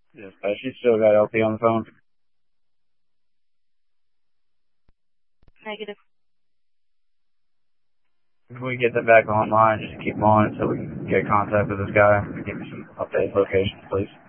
Yes, she's still got LP on the phone. Negative. If we get that back online, just keep them on until we can get contact with this guy. Give me some updated locations, please.